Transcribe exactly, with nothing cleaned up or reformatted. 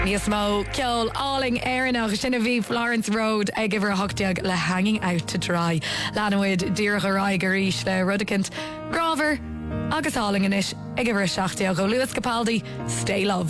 Níos mó ceol áling éireannach sinna bhí Florence Road ag gibhar hochdeag le Hanging Out to Dry. Leanhuid díreach a raig ar ís le rudicint Graver agus áling inis ag gibhar seachtaíag go Lewis Capaldi, Stay Love.